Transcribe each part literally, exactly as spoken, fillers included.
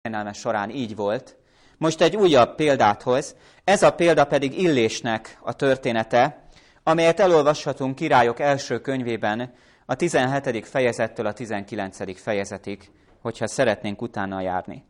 történelme során így volt. Most egy újabb példát hoz, ez a példa pedig Illésnek a története, amelyet elolvashatunk Királyok első könyvében a tizenhetedik fejezettől a tizenkilencedik fejezetig, hogyha szeretnénk utána járni.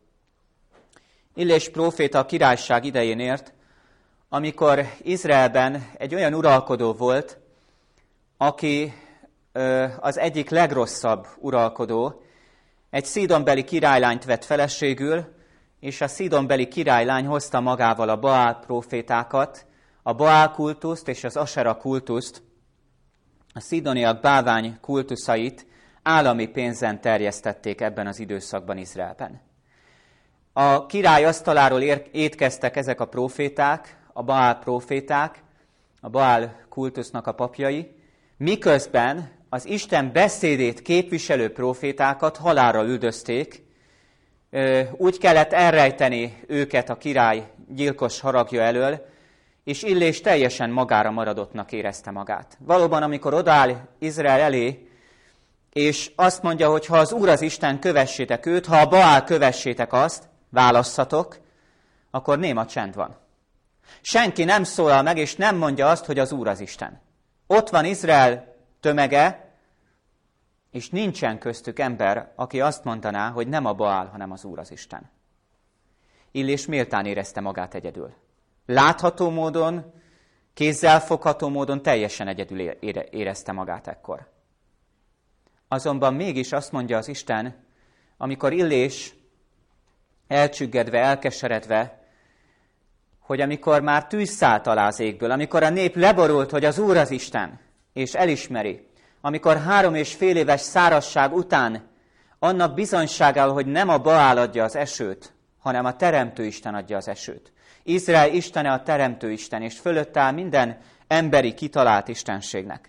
Illés próféta a királyság idején ért, amikor Izraelben egy olyan uralkodó volt, aki ö, az egyik legrosszabb uralkodó, egy szídonbeli királylányt vett feleségül, és a szídonbeli királylány hozta magával a Baál prófétákat, a Baál kultuszt és az Asera kultuszt, a szídoniak bálvány kultuszait állami pénzen terjesztették ebben az időszakban Izraelben. A király asztaláról étkeztek ezek a próféták, a Baál próféták, a Baál kultusznak a papjai, miközben az Isten beszédét képviselő prófétákat halálra üldözték, úgy kellett elrejteni őket a király gyilkos haragja elől, és Illés teljesen magára maradottnak érezte magát. Valóban, amikor odaáll Izrael elé, és azt mondja, hogy ha az Úr az Isten, kövessétek őt, ha a Baál, kövessétek azt, válasszatok, akkor néma csend van. Senki nem szólal meg, és nem mondja azt, hogy az Úr az Isten. Ott van Izrael tömege, és nincsen köztük ember, aki azt mondaná, hogy nem a Baál, hanem az Úr az Isten. Illés méltán érezte magát egyedül. Látható módon, kézzelfogható módon teljesen egyedül érezte magát ekkor. Azonban mégis azt mondja az Isten, amikor Illés elcsüggedve, elkeseredve, hogy amikor már tűz szállt alá az égből, amikor a nép leborult, hogy az Úr az Isten, és elismeri, amikor három és fél éves szárazság után annak bizonyságával, hogy nem a Baál adja az esőt, hanem a Teremtő Isten adja az esőt. Izrael Istene a Teremtő Isten, és fölött áll minden emberi kitalált istenségnek.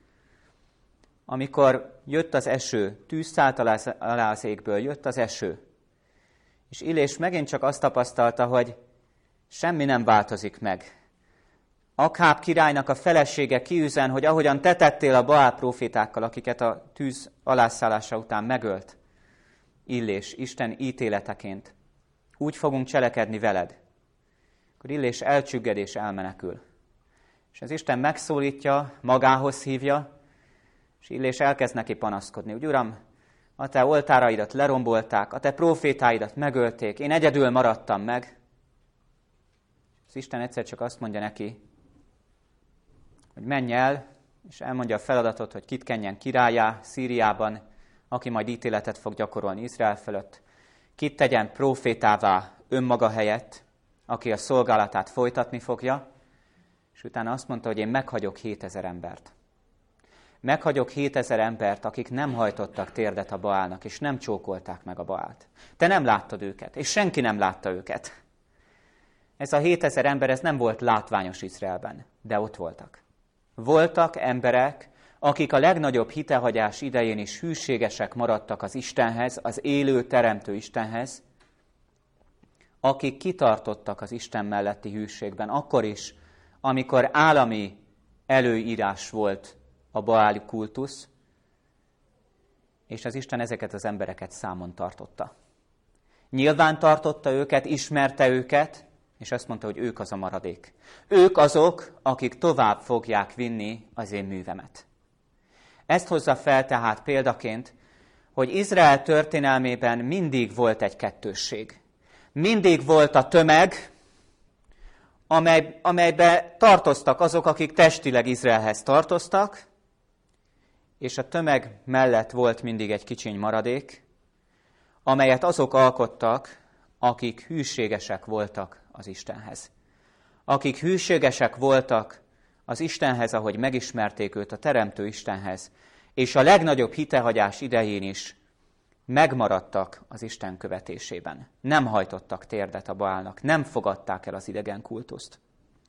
Amikor jött az eső, tűz szállt alá az égből, jött az eső, és Illés megint csak azt tapasztalta, hogy semmi nem változik meg. Akháb királynak a felesége kiüzen, hogy ahogyan te tettél a Baál prófétákkal, akiket a tűz alászállása után megölt, Illés, Isten ítéleteként, úgy fogunk cselekedni veled. Akkor Illés elcsügged és elmenekül. És az Isten megszólítja, magához hívja, és Illés elkezd neki panaszkodni, hogy Uram, a te oltáraidat lerombolták, a te prófétáidat megölték, én egyedül maradtam meg. Az Isten egyszer csak azt mondja neki, hogy menj el, és elmondja a feladatot, hogy kit kenjen királlyá Szíriában, aki majd ítéletet fog gyakorolni Izrael fölött, kit tegyen prófétává önmaga helyett, aki a szolgálatát folytatni fogja, és utána azt mondta, hogy én meghagyok hétezer embert. Meghagyok hétezer embert, akik nem hajtottak térdet a Baálnak, és nem csókolták meg a Baált. Te nem láttad őket, és senki nem látta őket. Ez a hétezer ember, ez nem volt látványos Izraelben, de ott voltak. Voltak emberek, akik a legnagyobb hitehagyás idején is hűségesek maradtak az Istenhez, az élő, teremtő Istenhez, akik kitartottak az Isten melletti hűségben, akkor is, amikor állami előírás volt a Baál kultusz, és az Isten ezeket az embereket számon tartotta. Nyilván tartotta őket, ismerte őket, és azt mondta, hogy ők az a maradék. Ők azok, akik tovább fogják vinni az én művemet. Ezt hozza fel tehát példaként, hogy Izrael történelmében mindig volt egy kettősség. Mindig volt a tömeg, amely, amelybe tartoztak azok, akik testileg Izraelhez tartoztak, és a tömeg mellett volt mindig egy kicsiny maradék, amelyet azok alkottak, akik hűségesek voltak az Istenhez. Akik hűségesek voltak az Istenhez, ahogy megismerték őt, a Teremtő Istenhez, és a legnagyobb hitehagyás idején is megmaradtak az Isten követésében. Nem hajtottak térdet a Baálnak, nem fogadták el az idegen kultuszt.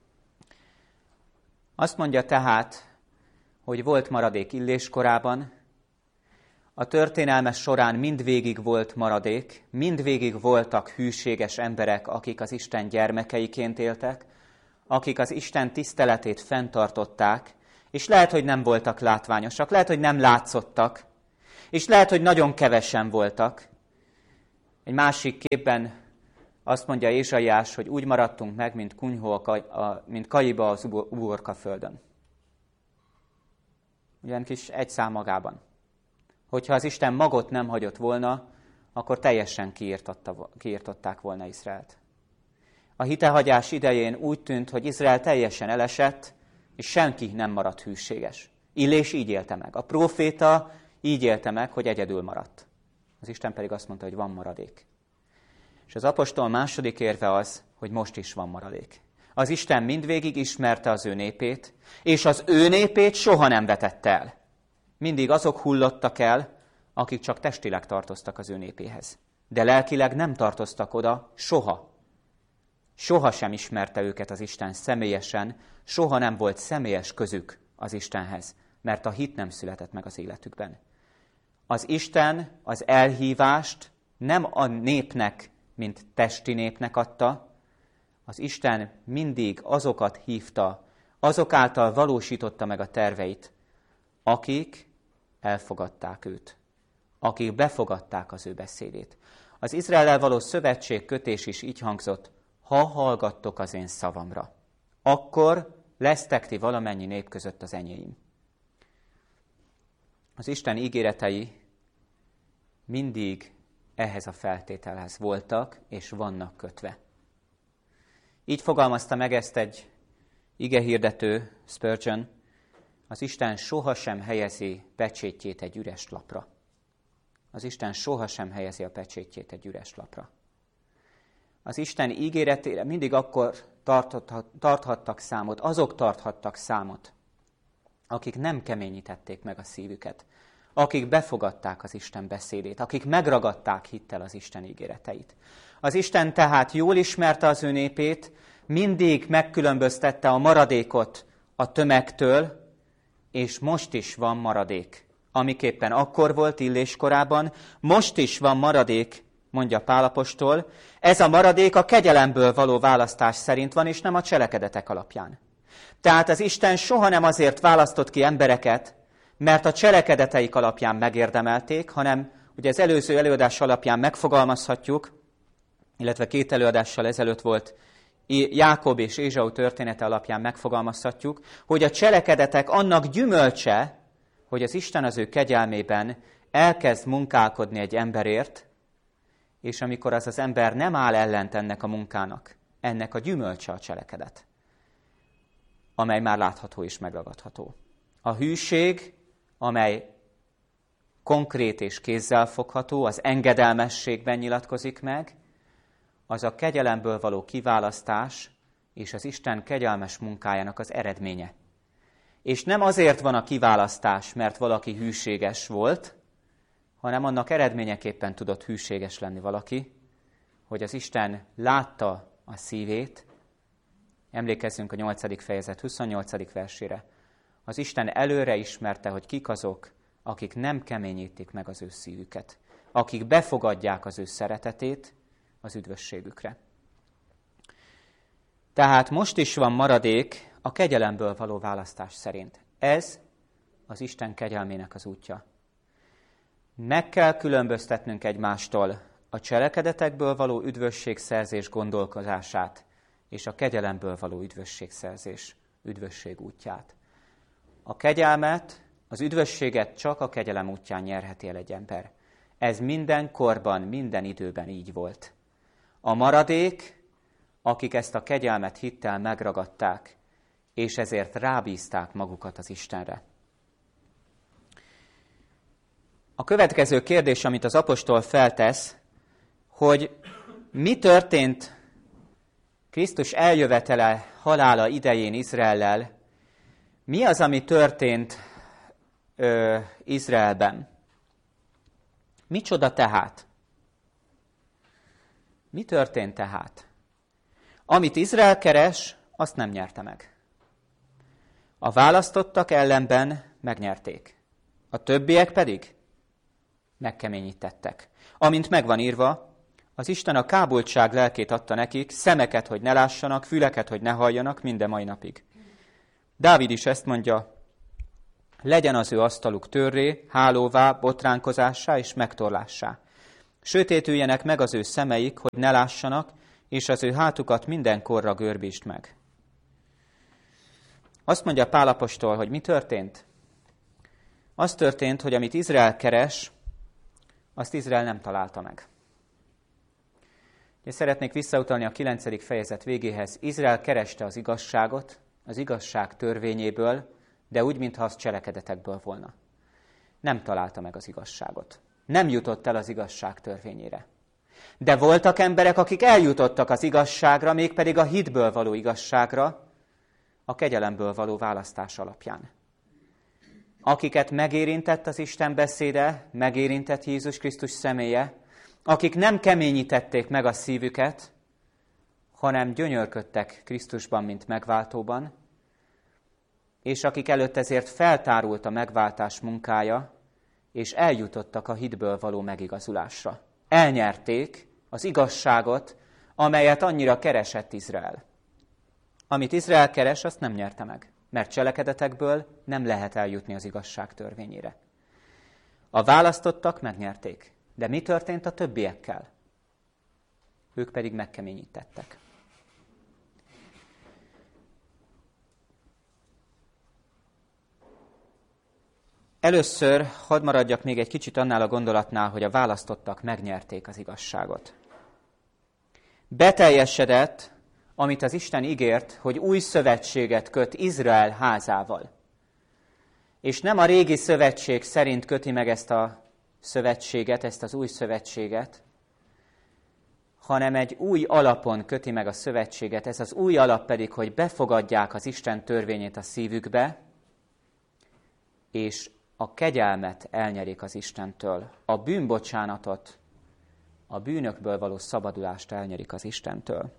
Azt mondja tehát, hogy volt maradék Illés korában, a történelme során mindvégig volt maradék, mindvégig voltak hűséges emberek, akik az Isten gyermekeiként éltek, akik az Isten tiszteletét fenntartották, és lehet, hogy nem voltak látványosak, lehet, hogy nem látszottak, és lehet, hogy nagyon kevesen voltak. Egy másik képben azt mondja Ézsaiás, hogy úgy maradtunk meg, mint kunyhó, mint kajiba az uborka földön. Ugyan kis egy szám magában. Hogyha az Isten magot nem hagyott volna, akkor teljesen kiirtották volna Izraelt. A hitehagyás idején úgy tűnt, hogy Izrael teljesen elesett, és senki nem maradt hűséges. Illés így élte meg. A próféta így élte meg, hogy egyedül maradt. Az Isten pedig azt mondta, hogy van maradék. És az apostol második érve az, hogy most is van maradék. Az Isten mindvégig ismerte az ő népét, és az ő népét soha nem vetette el. Mindig azok hullottak el, akik csak testileg tartoztak az ő népéhez. De lelkileg nem tartoztak oda soha. Soha sem ismerte őket az Isten személyesen, soha nem volt személyes közük az Istenhez, mert a hit nem született meg az életükben. Az Isten az elhívást nem a népnek, mint testi népnek adta, az Isten mindig azokat hívta, azok által valósította meg a terveit, akik elfogadták őt, akik befogadták az ő beszédét. Az Izraellel való szövetségkötés is így hangzott, ha hallgattok az én szavamra, akkor lesztek ti valamennyi nép között az enyém. Az Isten ígéretei mindig ehhez a feltételhez voltak és vannak kötve. Így fogalmazta meg ezt egy igehirdető, Spurgeon, az Isten sohasem helyezi pecsétjét egy üres lapra. Az Isten sohasem helyezi a pecsétjét egy üres lapra. Az Isten ígéretére mindig akkor tarthattak számot, azok tarthattak számot, akik nem keményítették meg a szívüket, akik befogadták az Isten beszédét, akik megragadták hittel az Isten ígéreteit. Az Isten tehát jól ismerte az ő népét, mindig megkülönböztette a maradékot a tömegtől, és most is van maradék. Amiképpen akkor volt Illés korában, most is van maradék, mondja Pál apostol. Ez a maradék a kegyelemből való választás szerint van, és nem a cselekedetek alapján. Tehát az Isten soha nem azért választott ki embereket, mert a cselekedeteik alapján megérdemelték, hanem ugye az előző előadás alapján megfogalmazhatjuk, illetve két előadással ezelőtt volt Jákob és Ézsau története alapján megfogalmazhatjuk, hogy a cselekedetek annak gyümölcse, hogy az Isten az ő kegyelmében elkezd munkálkodni egy emberért, és amikor az az ember nem áll ellent ennek a munkának, ennek a gyümölcse a cselekedet, amely már látható és megragadható. A hűség, amely konkrét és kézzelfogható, az engedelmességben nyilatkozik meg, az a kegyelemből való kiválasztás és az Isten kegyelmes munkájának az eredménye. És nem azért van a kiválasztás, mert valaki hűséges volt, hanem annak eredményeképpen tudott hűséges lenni valaki, hogy az Isten látta a szívét. Emlékezzünk a nyolcadik fejezet huszonnyolcadik versére. Az Isten előre ismerte, hogy kik azok, akik nem keményítik meg az ő szívüket, akik befogadják az ő szeretetét az üdvösségükre. Tehát most is van maradék a kegyelemből való választás szerint. Ez az Isten kegyelmének az útja. Meg kell különböztetnünk egymástól a cselekedetekből való üdvösségszerzés gondolkozását és a kegyelemből való üdvösségszerzés üdvösség útját. A kegyelmet, az üdvösséget csak a kegyelem útján nyerheti el egy ember. Ez minden korban, minden időben így volt. A maradék, akik ezt a kegyelmet hittel megragadták, és ezért rábízták magukat az Istenre. A következő kérdés, amit az apostol feltesz, hogy mi történt Krisztus eljövetele, halála idején Izraellel, mi az, ami történt ö, Izraelben? Micsoda tehát? Mi történt tehát? Amit Izrael keres, azt nem nyerte meg. A választottak ellenben megnyerték. A többiek pedig megkeményítettek. Amint megvan írva, az Isten a kábultság lelkét adta nekik, szemeket, hogy ne lássanak, füleket, hogy ne halljanak, minden mai napig. Dávid is ezt mondja, legyen az ő asztaluk törré, hálóvá, botránkozássá és megtorlássá. Sötétüljenek meg az ő szemeik, hogy ne lássanak, és az ő hátukat mindenkorra görbítsd meg. Azt mondja Pál apostol, hogy mi történt? Az történt, hogy amit Izrael keres, azt Izrael nem találta meg. Én szeretnék visszautalni a kilencedik fejezet végéhez. Izrael kereste az igazságot, az igazság törvényéből, de úgy, mintha az cselekedetekből volna. Nem találta meg az igazságot. Nem jutott el az igazság törvényére. De voltak emberek, akik eljutottak az igazságra, mégpedig a hitből való igazságra, a kegyelemből való választás alapján. Akiket megérintett az Isten beszéde, megérintett Jézus Krisztus személye, akik nem keményítették meg a szívüket, hanem gyönyörködtek Krisztusban, mint megváltóban, és akik előtt ezért feltárult a megváltás munkája, és eljutottak a hitből való megigazulásra. Elnyerték az igazságot, amelyet annyira keresett Izrael. Amit Izrael keres, azt nem nyerte meg, mert cselekedetekből nem lehet eljutni az igazság törvényére. A választottak megnyerték, de mi történt a többiekkel? Ők pedig megkeményítettek. Először hadd maradjak még egy kicsit annál a gondolatnál, hogy a választottak megnyerték az igazságot. Beteljesedett, amit az Isten ígért, hogy új szövetséget köt Izrael házával. És nem a régi szövetség szerint köti meg ezt a szövetséget, ezt az új szövetséget, hanem egy új alapon köti meg a szövetséget. Ez az új alap pedig, hogy befogadják az Isten törvényét a szívükbe, és a kegyelmet elnyerik az Istentől, a bűnbocsánatot, a bűnökből való szabadulást elnyerik az Istentől.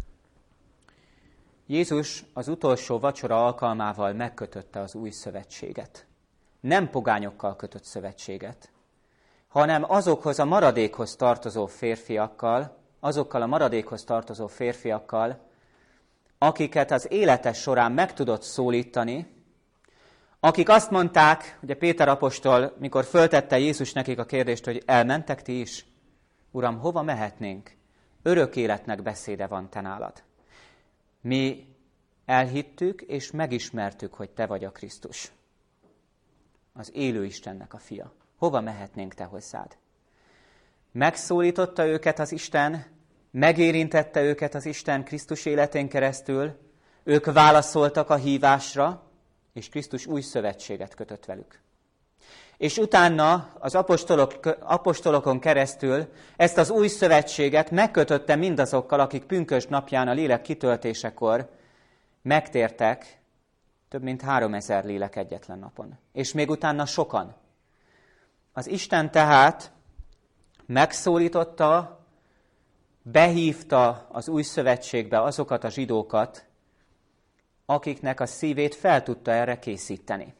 Jézus az utolsó vacsora alkalmával megkötötte az új szövetséget. Nem pogányokkal kötött szövetséget, hanem azokhoz a maradékhoz tartozó férfiakkal, azokkal a maradékhoz tartozó férfiakkal, akiket az élete során meg tudott szólítani, akik azt mondták, ugye Péter apostol, mikor föltette Jézus nekik a kérdést, hogy elmentek ti is? Uram, hova mehetnénk? Örök életnek beszéde van te nálad. Mi elhittük és megismertük, hogy te vagy a Krisztus. Az élő Istennek a fia. Hova mehetnénk te hozzád? Megszólította őket az Isten, megérintette őket az Isten Krisztus életén keresztül, ők válaszoltak a hívásra, és Krisztus új szövetséget kötött velük. És utána az apostolok, apostolokon keresztül ezt az új szövetséget megkötötte mindazokkal, akik pünkösd napján a lélek kitöltésekor megtértek, több mint háromezer lélek egyetlen napon. És még utána sokan. Az Isten tehát megszólította, behívta az új szövetségbe azokat a zsidókat, akiknek a szívét fel tudta erre készíteni.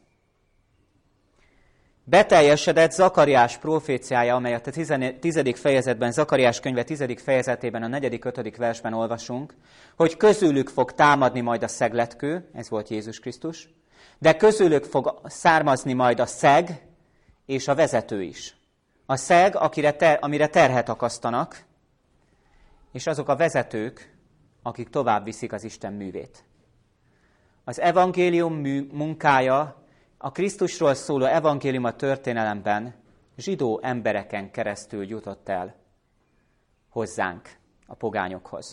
Beteljesedett Zakariás proféciája, amelyet a tizedik fejezetben, Zakariás könyve tizedik fejezetében, a negyedik, ötödik versben olvasunk, hogy közülük fog támadni majd a szegletkő, ez volt Jézus Krisztus, de közülük fog származni majd a szeg és a vezető is. A szeg, akire ter, amire terhet akasztanak, és azok a vezetők, akik tovább viszik az Isten művét. Az evangélium munkája, a Krisztusról szóló evangélium a történelemben zsidó embereken keresztül jutott el hozzánk, a pogányokhoz.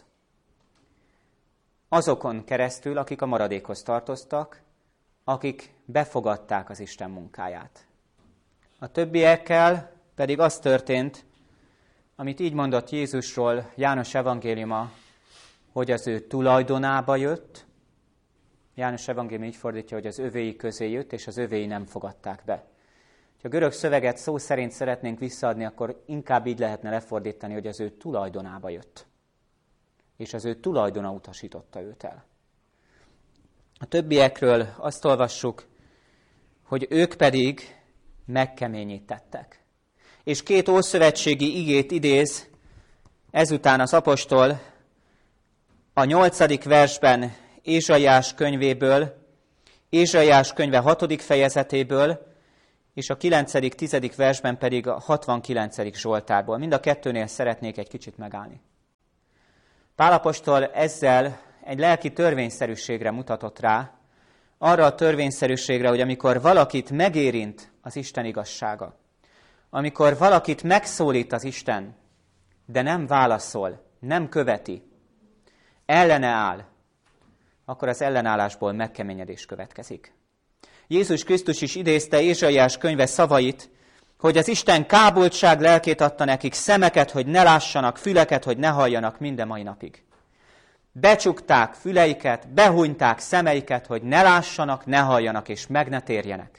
Azokon keresztül, akik a maradékhoz tartoztak, akik befogadták az Isten munkáját. A többiekkel pedig az történt, amit így mondott Jézusról János evangéliuma, hogy az ő tulajdonába jött. János evangélium így fordítja, hogy az övéi közé jött, és az övéi nem fogadták be. Ha a görög szöveget szó szerint szeretnénk visszaadni, akkor inkább így lehetne lefordítani, hogy az ő tulajdonába jött. És az ő tulajdona utasította őt el. A többiekről azt olvassuk, hogy ők pedig megkeményítettek. És két ószövetségi igét idéz ezután az apostol a nyolcadik versben Ézsaiás könyvéből, Ézsaiás könyve hatodik fejezetéből, és a kilencedik tizedik versben pedig a hatvankilencedik Zsoltárból. Mind a kettőnél szeretnék egy kicsit megállni. Pál apostol ezzel egy lelki törvényszerűségre mutatott rá, arra a törvényszerűségre, hogy amikor valakit megérint az Isten igazsága, amikor valakit megszólít az Isten, de nem válaszol, nem követi, ellene áll, akkor az ellenállásból megkeményedés következik. Jézus Krisztus is idézte Ézsaiás könyve szavait, hogy az Isten kábultság lelkét adta nekik, szemeket, hogy ne lássanak, füleket, hogy ne halljanak minden mai napig. Becsukták füleiket, behúnyták szemeiket, hogy ne lássanak, ne halljanak, és meg ne térjenek.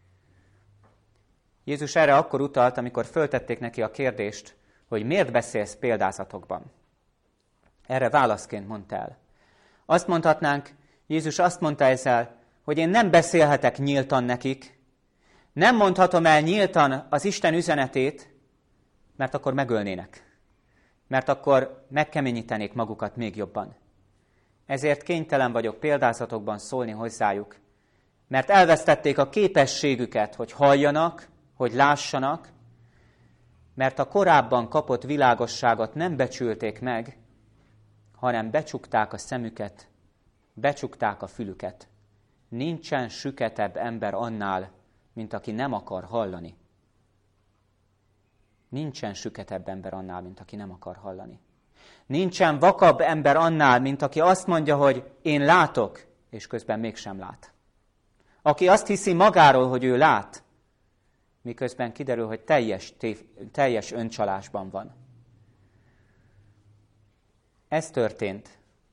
Jézus erre akkor utalt, amikor föltették neki a kérdést, hogy miért beszélsz példázatokban. Erre válaszként mondta el. Azt mondhatnánk, Jézus azt mondta ezzel, hogy én nem beszélhetek nyíltan nekik, nem mondhatom el nyíltan az Isten üzenetét, mert akkor megölnének. Mert akkor megkeményítenék magukat még jobban. Ezért kénytelen vagyok példázatokban szólni hozzájuk, mert elvesztették a képességüket, hogy halljanak, hogy lássanak, mert a korábban kapott világosságot nem becsülték meg, hanem becsukták a szemüket, becsukták a fülüket. Nincsen süketebb ember annál, mint aki nem akar hallani. Nincsen süketebb ember annál, mint aki nem akar hallani. Nincsen vakabb ember annál, mint aki azt mondja, hogy én látok, és közben mégsem lát. Aki azt hiszi magáról, hogy ő lát, miközben kiderül, hogy teljes, tév, teljes öncsalásban van. Ez történt,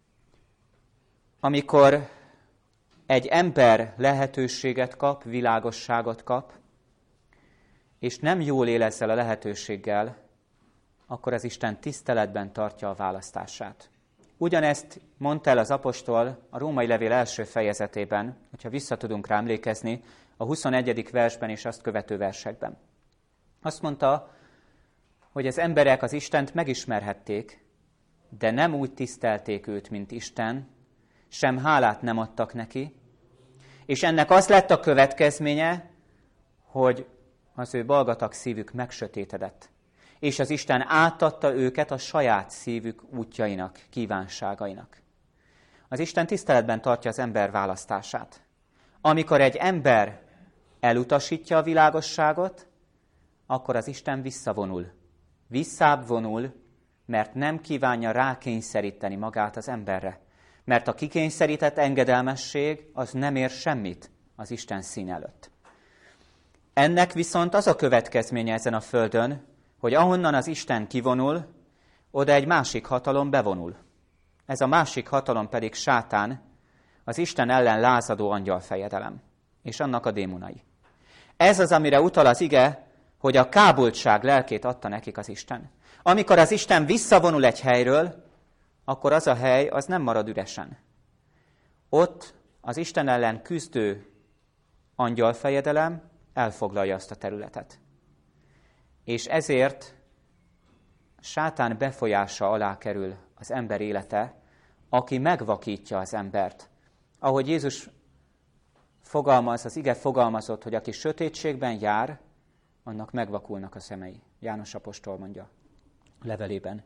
amikor egy ember lehetőséget kap, világosságot kap, és nem jól él ezzel a lehetőséggel, akkor az Isten tiszteletben tartja a választását. Ugyanezt mondta el az apostol a római levél első fejezetében, hogyha vissza tudunk rá emlékezni, a huszonegyedik versben és azt követő versekben. Azt mondta, hogy az emberek az Istent megismerhették, de nem úgy tisztelték őt, mint Isten, sem hálát nem adtak neki, és ennek az lett a következménye, hogy az ő balgatag szívük megsötétedett, és az Isten átadta őket a saját szívük útjainak, kívánságainak. Az Isten tiszteletben tartja az ember választását. Amikor egy ember elutasítja a világosságot, akkor az Isten visszavonul. Visszább vonul, mert nem kívánja rákényszeríteni magát az emberre. Mert a kikényszerített engedelmesség az nem ér semmit az Isten szín előtt. Ennek viszont az a következménye ezen a földön, hogy ahonnan az Isten kivonul, oda egy másik hatalom bevonul. Ez a másik hatalom pedig Sátán, az Isten ellen lázadó angyalfejedelem, és annak a démonai. Ez az, amire utal az ige, hogy a kábultság lelkét adta nekik az Isten. Amikor az Isten visszavonul egy helyről, akkor az a hely az nem marad üresen. Ott az Isten ellen küzdő angyalfejedelem elfoglalja azt a területet. És ezért Sátán befolyása alá kerül az ember élete, aki megvakítja az embert. Ahogy Jézus fogalmaz, az ige fogalmazott, hogy aki sötétségben jár, annak megvakulnak a szemei. János apostol mondja levelében.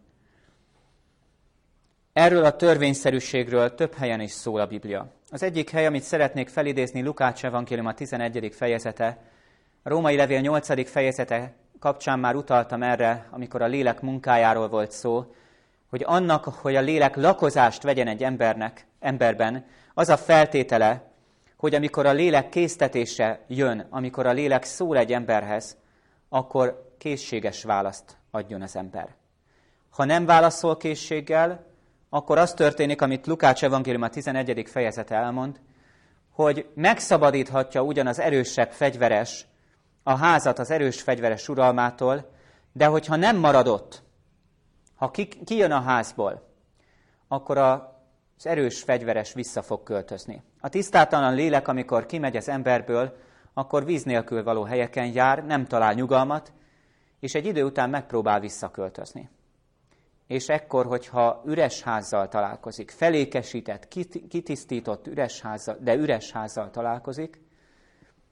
Erről a törvényszerűségről több helyen is szól a Biblia. Az egyik hely, amit szeretnék felidézni, Lukács evangélium a tizenegyedik fejezete, a római levél nyolcadik fejezete kapcsán már utaltam erre, amikor a lélek munkájáról volt szó, hogy annak, hogy a lélek lakozást vegyen egy embernek, emberben, az a feltétele, hogy amikor a lélek késztetése jön, amikor a lélek szól egy emberhez, akkor készséges választ adjon az ember. Ha nem válaszol készséggel, akkor az történik, amit Lukács evangélium a tizenegyedik fejezete elmond, hogy megszabadíthatja ugyan az erősebb fegyveres a házat az erős fegyveres uralmától, de hogyha nem marad ott, ha ki, kijön a házból, akkor az erős fegyveres vissza fog költözni. A tisztátalan lélek, amikor kimegy az emberből, akkor víz nélkül való helyeken jár, nem talál nyugalmat, és egy idő után megpróbál visszaköltözni. És ekkor, hogyha üres házzal találkozik, felékesített, kitisztított üres házzal, de üres házzal találkozik,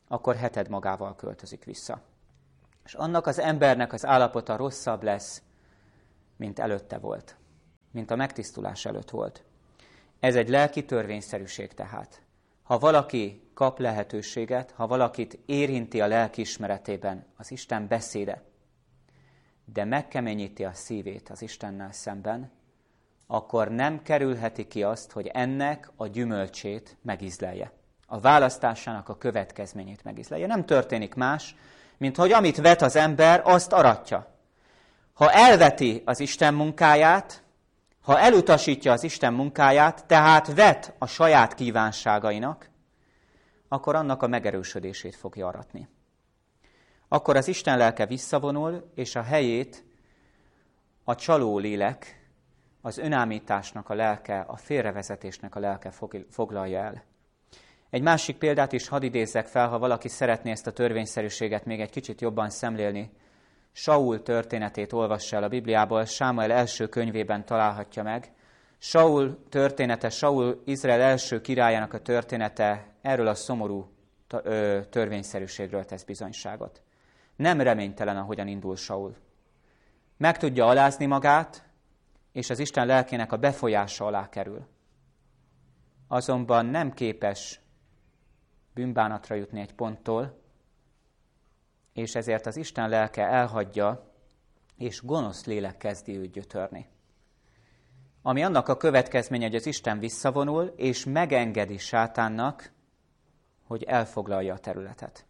akkor heted magával költözik vissza. És annak az embernek az állapota rosszabb lesz, mint előtte volt, mint a megtisztulás előtt volt. Ez egy lelki törvényszerűség tehát. Ha valaki kap lehetőséget, ha valakit érinti a lelkiismeretében az Isten beszéde, de megkeményíti a szívét az Istennel szemben, akkor nem kerülheti ki azt, hogy ennek a gyümölcsét megízlelje. A választásának a következményét megízlelje. Nem történik más, mint hogy amit vet az ember, azt aratja. Ha elveti az Isten munkáját, ha elutasítja az Isten munkáját, tehát vet a saját kívánságainak, akkor annak a megerősödését fogja aratni. Akkor az Isten lelke visszavonul, és a helyét a csaló lélek, az önállításnak a lelke, a félrevezetésnek a lelke foglalja el. Egy másik példát is hadd idézzek fel, ha valaki szeretné ezt a törvényszerűséget még egy kicsit jobban szemlélni. Saul történetét olvassa el a Bibliából, Sámuel első könyvében találhatja meg. Saul története, Saul Izrael első királyának a története erről a szomorú törvényszerűségről tesz bizonyságot. Nem reménytelen, ahogyan indul Saul. Meg tudja alázni magát, és az Isten lelkének a befolyása alá kerül. Azonban nem képes bűnbánatra jutni egy ponttól, és ezért az Isten lelke elhagyja, és gonosz lélek kezdi őt gyötörni. Ami annak a következménye, hogy az Isten visszavonul, és megengedi sátánnak, hogy elfoglalja a területet.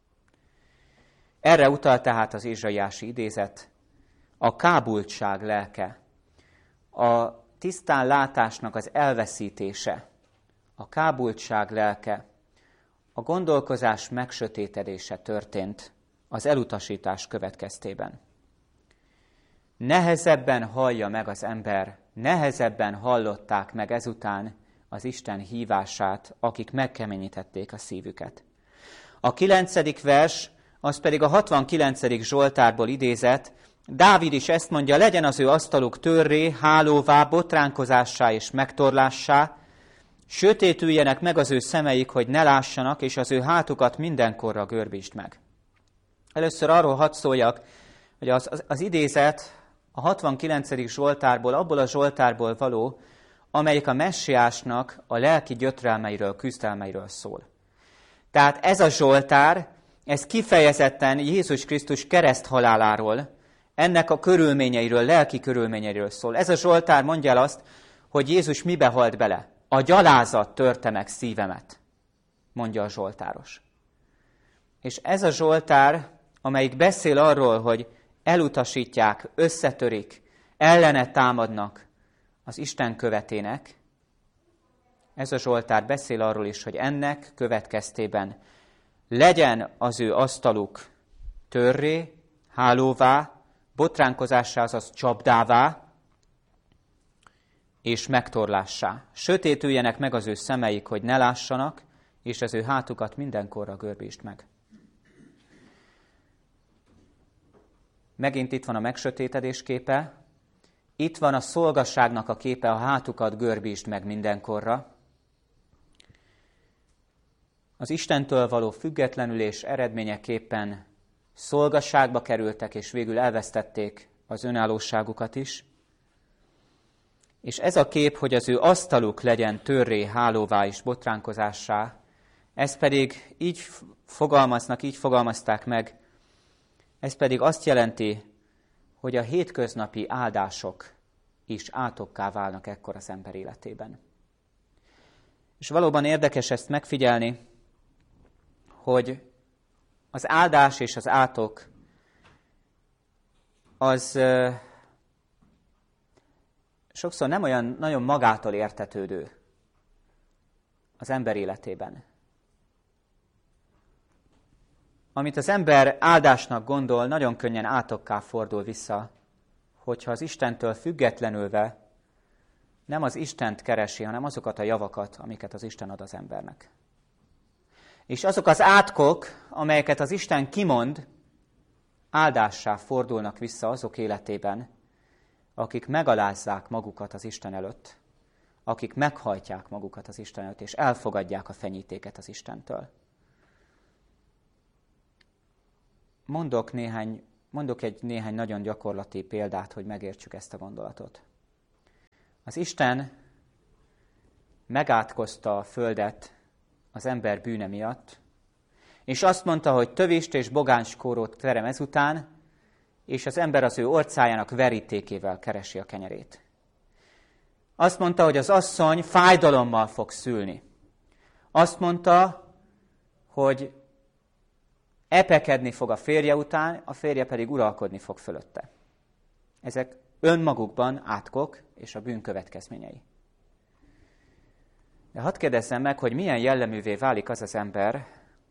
Erre utal tehát az ézsaiási idézet, a kábultság lelke, a tisztán látásnak az elveszítése, a kábultság lelke, a gondolkozás megsötétedése történt az elutasítás következtében. Nehezebben hallja meg az ember, nehezebben hallották meg ezután az Isten hívását, akik megkeményítették a szívüket. A kilencedik vers, az pedig a hatvankilencedik Zsoltárból idézett, Dávid is ezt mondja, legyen az ő asztaluk törré, hálóvá, botránkozássá és megtorlássá, sötétüljenek meg az ő szemeik, hogy ne lássanak, és az ő hátukat mindenkorra görbítsd meg. Először arról hadd szóljak, hogy az, az, az idézet a hatvankilencedik Zsoltárból, abból a Zsoltárból való, amelyik a messiásnak a lelki gyötrelmeiről, küzdelmeiről szól. Tehát ez a Zsoltár, ez kifejezetten Jézus Krisztus kereszthaláláról, ennek a körülményeiről, lelki körülményeiről szól. Ez a Zsoltár mondja el azt, hogy Jézus mibe halt bele. A gyalázat törte meg szívemet, mondja a zsoltáros. És ez a Zsoltár, amelyik beszél arról, hogy elutasítják, összetörik, ellene támadnak az Isten követének, ez a Zsoltár beszél arról is, hogy ennek következtében legyen az ő asztaluk törré, hálóvá, botránkozássá, azaz csapdává, és megtorlássá. Sötétüljenek meg az ő szemeik, hogy ne lássanak, és az ő hátukat mindenkorra görbítsd meg. Megint itt van a megsötétedés képe, itt van a szolgasságnak a képe, a hátukat görbítsd meg mindenkorra. Az Istentől való függetlenülés eredményeképpen szolgasságba kerültek, és végül elvesztették az önállóságukat is. És ez a kép, hogy az ő asztaluk legyen törré, hálóvá és botránkozássá, ez pedig így fogalmaznak, így fogalmazták meg, ez pedig azt jelenti, hogy a hétköznapi áldások is átokká válnak ekkor az ember életében. És valóban érdekes ezt megfigyelni, hogy az áldás és az átok az sokszor nem olyan nagyon magától értetődő az ember életében. Amit az ember áldásnak gondol, nagyon könnyen átokká fordul vissza, hogyha az Istentől függetlenülve nem az Istent keresi, hanem azokat a javakat, amiket az Isten ad az embernek. És azok az átkok, amelyeket az Isten kimond, áldássá fordulnak vissza azok életében, akik megalázzák magukat az Isten előtt, akik meghajtják magukat az Isten előtt, és elfogadják a fenyítéket az Istentől. mondok, néhány, mondok egy néhány nagyon gyakorlati példát, hogy megértsük ezt a gondolatot. Az Isten megátkozta a földet az ember bűne miatt, és azt mondta, hogy tövist és bogánskórót terem ezután, és az ember az ő orcájának verítékével keresi a kenyerét. Azt mondta, hogy az asszony fájdalommal fog szülni. Azt mondta, hogy epekedni fog a férje után, a férje pedig uralkodni fog fölötte. Ezek önmagukban átkok és a bűn következményei. De hadd kérdezzem meg, hogy milyen jelleművé válik az az ember,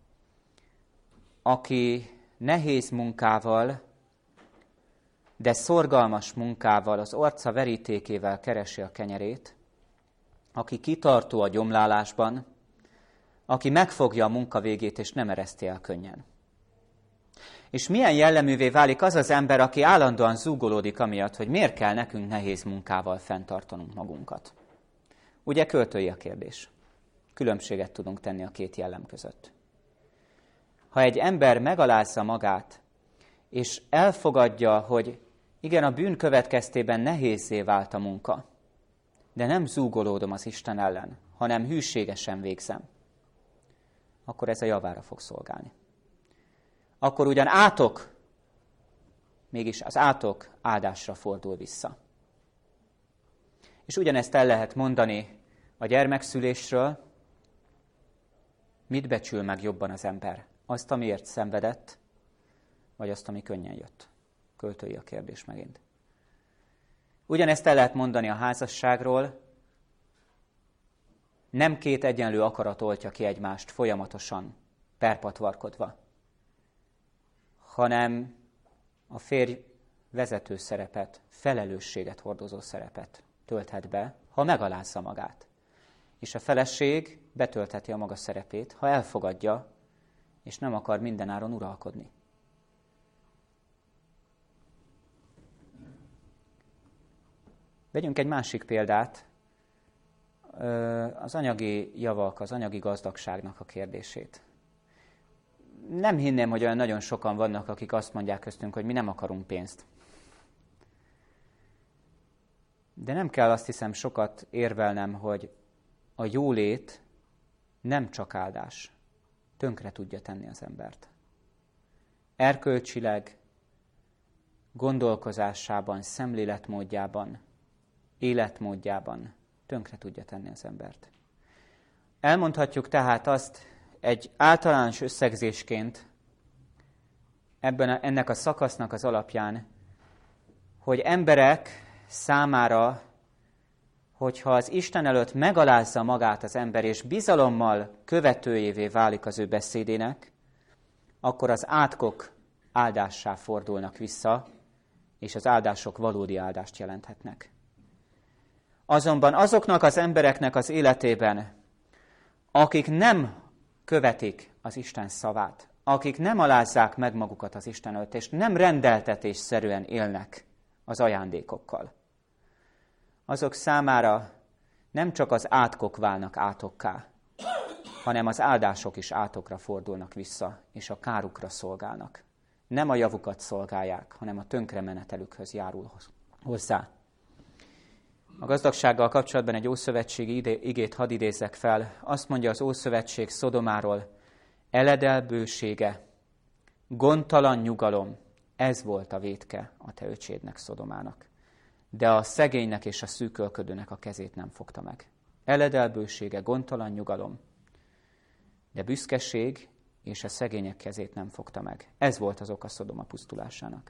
aki nehéz munkával, de szorgalmas munkával, az arca verítékével keresi a kenyerét, aki kitartó a gyomlálásban, aki megfogja a munka végét és nem ereszti el könnyen. És milyen jelleművé válik az az ember, aki állandóan zúgolódik amiatt, hogy miért kell nekünk nehéz munkával fenntartanunk magunkat. Ugye költői a kérdés. Különbséget tudunk tenni a két jellem között. Ha egy ember megalázza magát, és elfogadja, hogy igen, a bűn következtében nehézzé vált a munka, de nem zúgolódom az Isten ellen, hanem hűségesen végzem, akkor ez a javára fog szolgálni. Akkor ugyan átok, mégis az átok áldásra fordul vissza. És ugyanezt el lehet mondani a gyermekszülésről. Mit becsül meg jobban az ember? Azt, amiért szenvedett, vagy azt, ami könnyen jött? Költői a kérdés megint. Ugyanezt el lehet mondani a házasságról. Nem két egyenlő akarat oltja ki egymást folyamatosan, perpatvarkodva, hanem a férj vezető szerepet, felelősséget hordozó szerepet tölthet be, ha megalázza magát. És a feleség betöltheti a maga szerepét, ha elfogadja, és nem akar mindenáron uralkodni. Vegyünk egy másik példát, az anyagi javak, az anyagi gazdagságnak a kérdését. Nem hinném, hogy olyan nagyon sokan vannak, akik azt mondják köztünk, hogy mi nem akarunk pénzt. De nem kell, azt hiszem, sokat érvelnem, hogy a jólét nem csak áldás. Tönkre tudja tenni az embert. Erkölcsileg, gondolkozásában, szemléletmódjában, életmódjában tönkre tudja tenni az embert. Elmondhatjuk tehát azt egy általános összegzésként ebben a, ennek a szakasznak az alapján, hogy emberek számára, hogyha az Isten előtt megalázza magát az ember, és bizalommal követőjévé válik az ő beszédének, akkor az átkok áldássá fordulnak vissza, és az áldások valódi áldást jelenthetnek. Azonban azoknak az embereknek az életében, akik nem követik az Isten szavát, akik nem alázzák meg magukat az Isten előtt, és nem rendeltetésszerűen élnek az ajándékokkal, azok számára nem csak az átkok válnak átokká, hanem az áldások is átokra fordulnak vissza, és a kárukra szolgálnak. Nem a javukat szolgálják, hanem a tönkremenetelükhöz járul hozzá. A gazdagsággal kapcsolatban egy ószövetségi igét hadd idézzek fel. Azt mondja az Ószövetség Szodomáról, eledel bősége, gondtalan nyugalom, ez volt a vétke a te öcsédnek, Szodomának. De a szegénynek és a szűkölködőnek a kezét nem fogta meg. Eledel bősége, gondtalan nyugalom, de büszkeség és a szegények kezét nem fogta meg. Ez volt az oka Szodoma pusztulásának.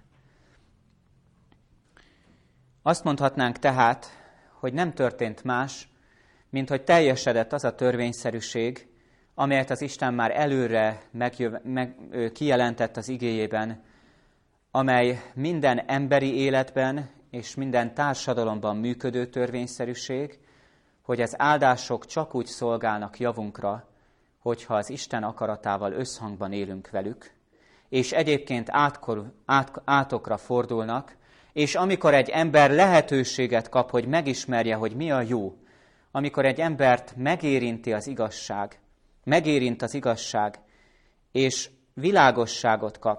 Azt mondhatnánk tehát, hogy nem történt más, mint hogy teljesedett az a törvényszerűség, amelyet az Isten már előre megjöv, meg, kijelentett az igéjében, amely minden emberi életben és minden társadalomban működő törvényszerűség, hogy az áldások csak úgy szolgálnak javunkra, hogyha az Isten akaratával összhangban élünk velük, és egyébként átkor, át, átokra fordulnak, és amikor egy ember lehetőséget kap, hogy megismerje, hogy mi a jó, amikor egy embert megérinti az igazság, megérint az igazság, és világosságot kap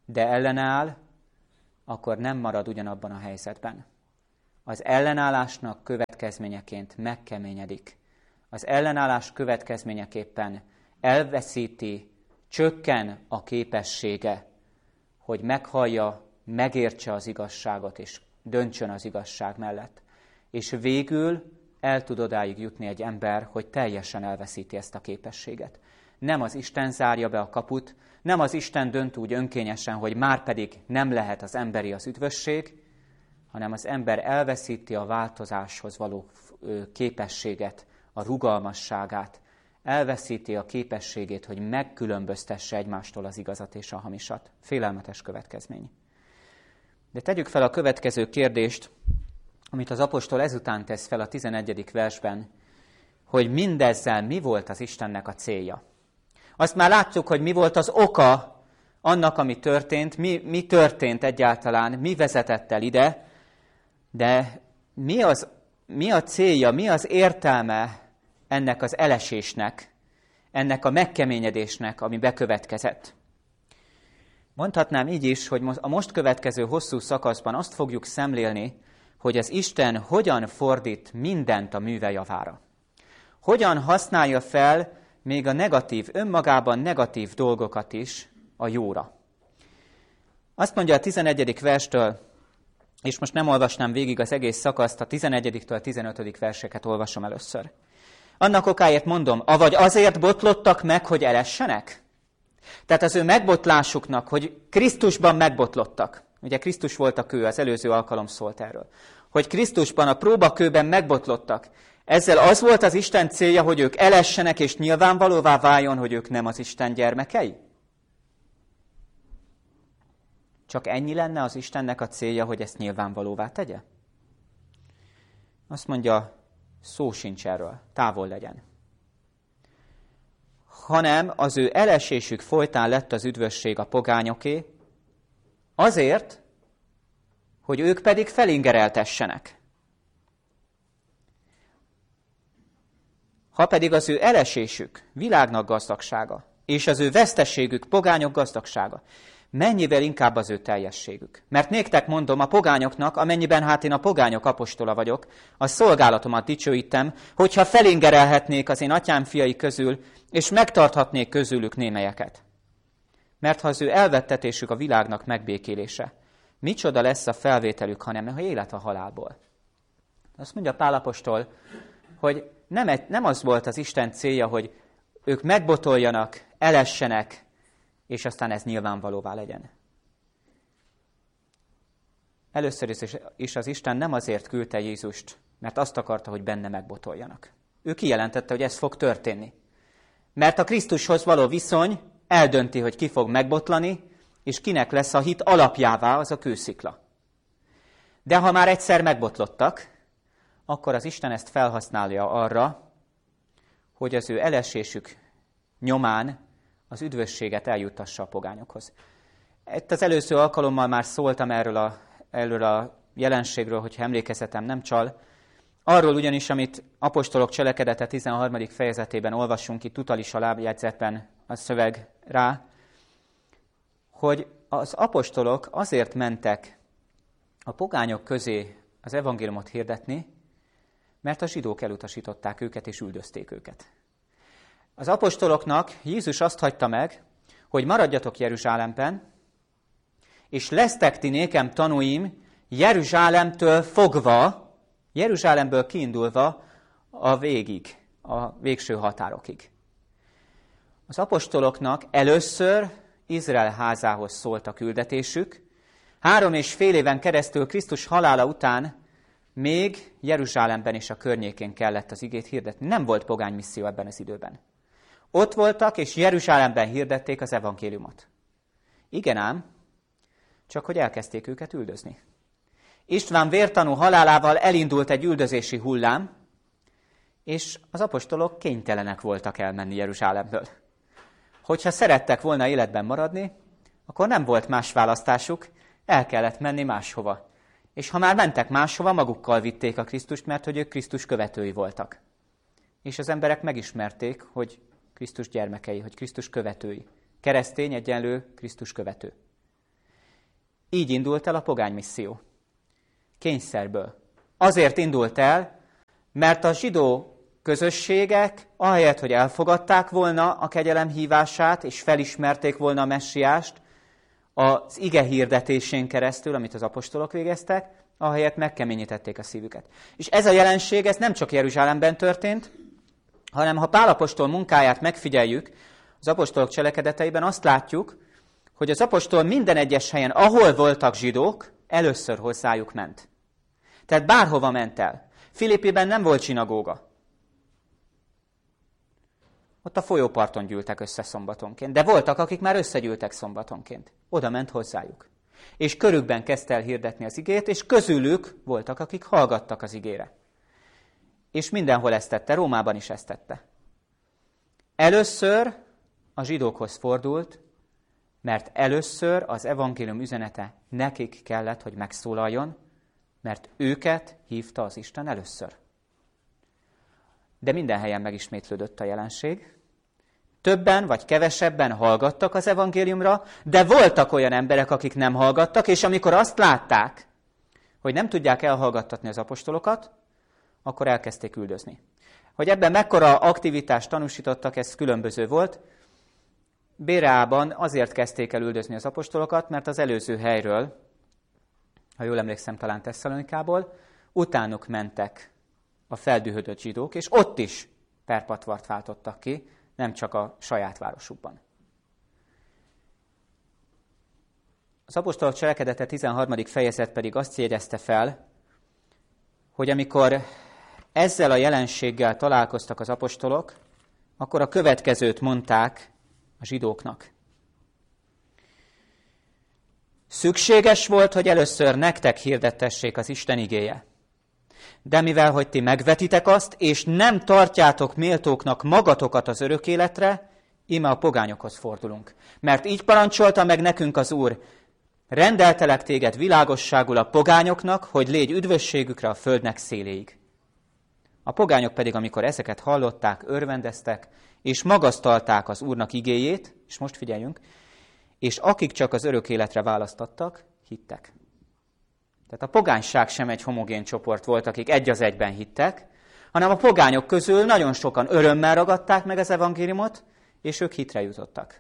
de ellenáll, akkor nem marad ugyanabban a helyzetben. Az ellenállásnak következményeként megkeményedik. Az ellenállás következményeképpen elveszíti, csökken a képessége, hogy meghallja, megértse az igazságot, és döntsön az igazság mellett. És végül el tud odáig jutni egy ember, hogy teljesen elveszíti ezt a képességet. Nem az Isten zárja be a kaput, nem az Isten dönt úgy önkényesen, hogy már pedig nem lehet az emberi az üdvösség, hanem az ember elveszíti a változáshoz való képességet, a rugalmasságát, elveszíti a képességét, hogy megkülönböztesse egymástól az igazat és a hamisat. Félelmetes következmény. De tegyük fel a következő kérdést, amit az apostol ezután tesz fel a tizenegyedik versben, hogy mindezzel mi volt az Istennek a célja. Azt már látjuk, hogy mi volt az oka annak, ami történt, mi, mi történt egyáltalán, mi vezetett el ide, de mi, az, mi a célja, mi az értelme ennek az elesésnek, ennek a megkeményedésnek, ami bekövetkezett. Mondhatnám így is, hogy a most következő hosszú szakaszban azt fogjuk szemlélni, hogy az Isten hogyan fordít mindent a műve javára. Hogyan használja fel még a negatív, önmagában negatív dolgokat is a jóra. Azt mondja a tizenegyedik verstől, és most nem olvasnám végig az egész szakaszt, a tizenegyediktől a tizenötödik verseket olvasom először. Annak okáért mondom, avagy azért botlottak meg, hogy elessenek? Tehát az ő megbotlásuknak, hogy Krisztusban megbotlottak. Ugye Krisztus volt a kő, az előző alkalom szólt erről. Hogy Krisztusban, a próbakőben megbotlottak. Ezzel az volt az Isten célja, hogy ők elessenek, és nyilvánvalóvá váljon, hogy ők nem az Isten gyermekei? Csak ennyi lenne az Istennek a célja, hogy ezt nyilvánvalóvá tegye? Azt mondja, szó sincs erről, távol legyen. Hanem az ő elesésük folytán lett az üdvösség a pogányoké, azért, hogy ők pedig felingereltessenek. Ha pedig az ő elesésük világnak gazdagsága, és az ő veszteségük pogányok gazdagsága, mennyivel inkább az ő teljességük. Mert néktek mondom, a pogányoknak, amennyiben hát én a pogányok apostola vagyok, a szolgálatomat dicsőítem, hogyha felingerelhetnék az én atyám fiai közül, és megtarthatnék közülük némelyeket. Mert ha az ő elvettetésük a világnak megbékélése, micsoda lesz a felvételük, hanem ha élet a halálból. Azt mondja Pál apostol, hogy nem, egy, nem az volt az Isten célja, hogy ők megbotoljanak, elessenek, és aztán ez nyilvánvalóvá legyen. Először is az Isten nem azért küldte Jézust, mert azt akarta, hogy benne megbotoljanak. Ő kijelentette, hogy ez fog történni. Mert a Krisztushoz való viszony eldönti, hogy ki fog megbotlani, és kinek lesz a hit alapjává az a kőszikla. De ha már egyszer megbotlottak, akkor az Isten ezt felhasználja arra, hogy az ő elesésük nyomán az üdvösséget eljuttassa a pogányokhoz. Itt az előző alkalommal már szóltam erről a, erről a jelenségről, hogyha emlékezetem nem csal. Arról ugyanis, amit apostolok cselekedete tizenharmadik fejezetében olvasunk, itt utal is a lábjegyzetben a szöveg rá, hogy az apostolok azért mentek a pogányok közé az evangéliumot hirdetni, mert a zsidók elutasították őket és üldözték őket. Az apostoloknak Jézus azt hagyta meg, hogy maradjatok Jeruzsálemben, és lesztek ti nékem tanúim Jeruzsálemtől fogva, Jeruzsálemből kiindulva a végig, a végső határokig. Az apostoloknak először Izrael házához szólt a küldetésük, három és fél éven keresztül Krisztus halála után még Jeruzsálemben és a környékén kellett az igét hirdetni. Nem volt pogány misszió ebben az időben. Ott voltak, és Jeruzsálemben hirdették az evangéliumot. Igen ám, csak hogy elkezdték őket üldözni. István vértanú halálával elindult egy üldözési hullám, és az apostolok kénytelenek voltak elmenni Jeruzsálemből. Hogyha szerettek volna életben maradni, akkor nem volt más választásuk, el kellett menni máshova. És ha már mentek máshova, magukkal vitték a Krisztust, mert hogy ők Krisztus követői voltak. És az emberek megismerték, hogy Krisztus gyermekei, hogy Krisztus követői. Keresztény egyenlő Krisztus követő. Így indult el a pogány misszió. Kényszerből. Azért indult el, mert a zsidó közösségek, ahelyett, hogy elfogadták volna a kegyelem hívását, és felismerték volna a messiást az ige hirdetésén keresztül, amit az apostolok végeztek, ahelyett megkeményítették a szívüket. És ez a jelenség, ez nem csak Jeruzsálemben történt, hanem ha Pál apostol munkáját megfigyeljük az apostolok cselekedeteiben, azt látjuk, hogy az apostol minden egyes helyen, ahol voltak zsidók, először hozzájuk ment. Tehát bárhova ment el. Filippiben nem volt zsinagóga. Ott a folyóparton gyűltek össze szombatonként. De voltak, akik már összegyűltek szombatonként. Oda ment hozzájuk. És körükben kezdte el hirdetni az igét, és közülük voltak, akik hallgattak az igére. És mindenhol ezt tette, Rómában is ezt tette. Először a zsidókhoz fordult, mert először az evangélium üzenete nekik kellett, hogy megszólaljon, mert őket hívta az Isten először. De minden helyen megismétlődött a jelenség. Többen vagy kevesebben hallgattak az evangéliumra, de voltak olyan emberek, akik nem hallgattak, és amikor azt látták, hogy nem tudják elhallgattatni az apostolokat, akkor elkezdték üldözni. Hogy ebben mekkora aktivitást tanúsítottak, ez különböző volt. Béreában azért kezdték el üldözni az apostolokat, mert az előző helyről, ha jól emlékszem, talán Tesszalonikából, utánuk mentek a feldühödött zsidók, és ott is perpatvart váltottak ki, nem csak a saját városukban. Az apostolok cselekedete tizenharmadik fejezet pedig azt jegyezte fel, hogy amikor ezzel a jelenséggel találkoztak az apostolok, akkor a következőt mondták a zsidóknak. Szükséges volt, hogy először nektek hirdettessék az Isten igéje. De mivel, hogy ti megvetitek azt, és nem tartjátok méltóknak magatokat az örök életre, íme a pogányokhoz fordulunk. Mert így parancsolta meg nekünk az Úr, rendeltelek téged világosságul a pogányoknak, hogy légy üdvösségükre a földnek széléig. A pogányok pedig, amikor ezeket hallották, örvendeztek, és magasztalták az Úrnak igéjét, és most figyeljünk, és akik csak az örök életre választottak, hittek. Tehát a pogányság sem egy homogén csoport volt, akik egy az egyben hittek, hanem a pogányok közül nagyon sokan örömmel ragadták meg az evangéliumot, és ők hitre jutottak.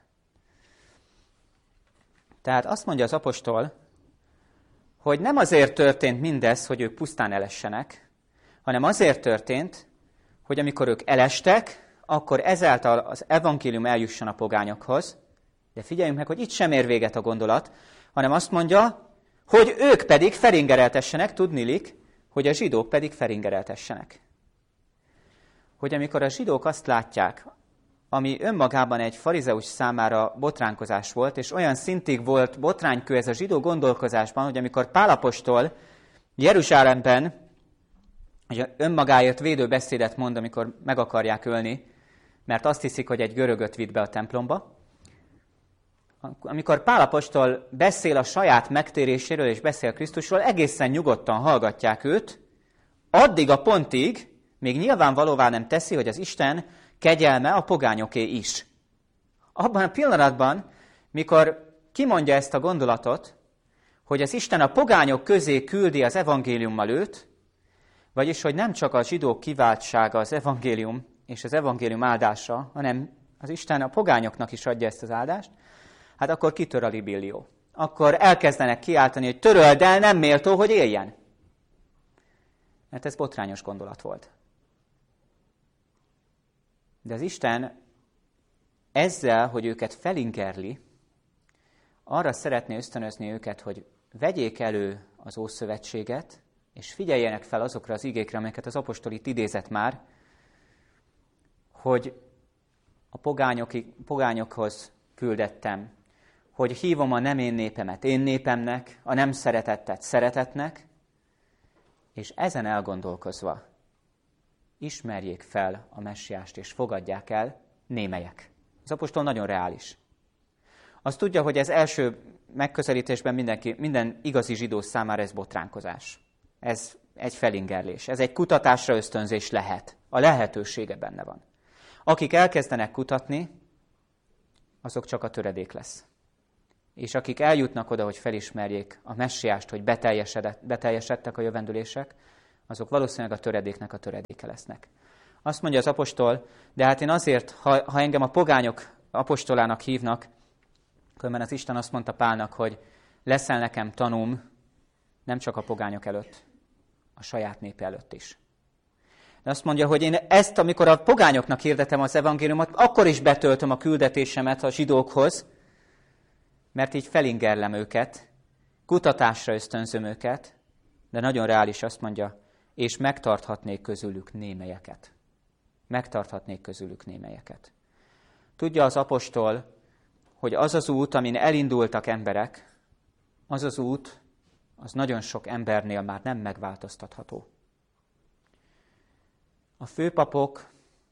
Tehát azt mondja az apostol, hogy nem azért történt mindez, hogy ők pusztán elessenek, hanem azért történt, hogy amikor ők elestek, akkor ezáltal az evangélium eljusson a pogányokhoz, de figyeljünk meg, hogy itt sem ér véget a gondolat, hanem azt mondja, hogy ők pedig feringereltessenek, tudnilik, hogy a zsidók pedig feringereltessenek. Hogy amikor a zsidók azt látják, ami önmagában egy farizeus számára botránkozás volt, és olyan szintig volt botránykő ez a zsidó gondolkozásban, hogy amikor Pál apostol Jeruzsálemben hogy önmagáért védő beszédet mond, amikor meg akarják ölni, mert azt hiszik, hogy egy görögöt vitt be a templomba, amikor Pál apostol beszél a saját megtéréséről és beszél Krisztusról, egészen nyugodtan hallgatják őt, addig a pontig még nyilvánvalóvá nem teszi, hogy az Isten kegyelme a pogányoké is. Abban a pillanatban, mikor kimondja ezt a gondolatot, hogy az Isten a pogányok közé küldi az evangéliummal őt, vagyis, hogy nem csak a zsidók kiváltsága az evangélium és az evangélium áldása, hanem az Isten a pogányoknak is adja ezt az áldást, hát akkor kitör a libillió. Akkor elkezdenek kiáltani, hogy töröld el, nem méltó, hogy éljen. Mert ez botrányos gondolat volt. De az Isten ezzel, hogy őket felingerli, arra szeretné ösztönözni őket, hogy vegyék elő az Ószövetséget, és figyeljenek fel azokra az igékre, amelyeket az apostol itt idézett már, hogy a pogányok, pogányokhoz küldettem, hogy hívom a nem én népemet én népemnek, a nem szeretettet szeretetnek, és ezen elgondolkozva ismerjék fel a messiást, és fogadják el némelyek. Az apostol nagyon reális. Azt tudja, hogy ez első megközelítésben mindenki, minden igazi zsidó számára ez botránkozás. Ez egy felingerlés, ez egy kutatásra ösztönzés lehet. A lehetősége benne van. Akik elkezdenek kutatni, azok csak a töredék lesz. és akik eljutnak oda, hogy felismerjék a messiást, hogy beteljesedtek a jövendőlések, azok valószínűleg a töredéknek a töredéke lesznek. Azt mondja az apostol, de hát én azért, ha, ha engem a pogányok apostolának hívnak, különben az Isten azt mondta Pálnak, hogy leszel nekem tanúm, nem csak a pogányok előtt, a saját népe előtt is. De azt mondja, hogy én ezt, amikor a pogányoknak hirdetem az evangéliumot, akkor is betöltöm a küldetésemet a zsidókhoz, mert így felingerlem őket, kutatásra ösztönzöm őket, de nagyon reális azt mondja, és megtarthatnék közülük némelyeket. Megtarthatnék közülük némelyeket. Tudja az apostol, hogy az az út, amin elindultak emberek, az az út, az nagyon sok embernél már nem megváltoztatható. A főpapok,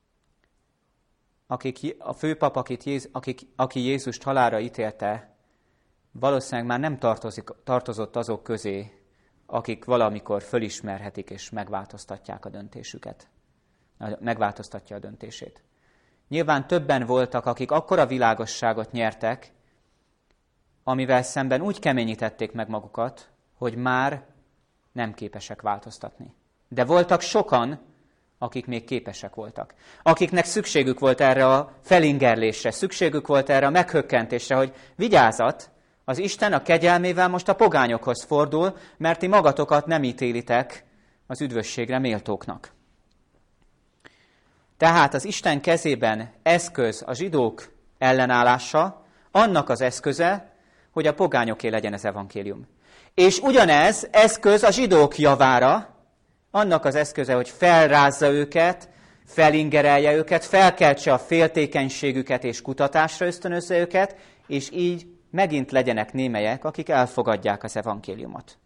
akik, a főpap, akit Jéz, akik, aki Jézust halálra ítélte, valószínűleg már nem tartozik, tartozott azok közé, akik valamikor fölismerhetik és megváltoztatják a döntésüket. Megváltoztatja a döntését. Nyilván többen voltak, akik akkora világosságot nyertek, amivel szemben úgy keményítették meg magukat, hogy már nem képesek változtatni. De voltak sokan, akik még képesek voltak. Akiknek szükségük volt erre a felingerlésre, szükségük volt erre a meghökkentésre, hogy vigyázat, az Isten a kegyelmével most a pogányokhoz fordul, mert ti magatokat nem ítélitek az üdvösségre méltóknak. Tehát az Isten kezében eszköz a zsidók ellenállása, annak az eszköze, hogy a pogányoké legyen az evangélium. És ugyanez eszköz a zsidók javára, annak az eszköze, hogy felrázza őket, felingerelje őket, felkeltse a féltékenységüket és kutatásra ösztönözze őket, és így megint legyenek némelyek, akik elfogadják az evangéliumot.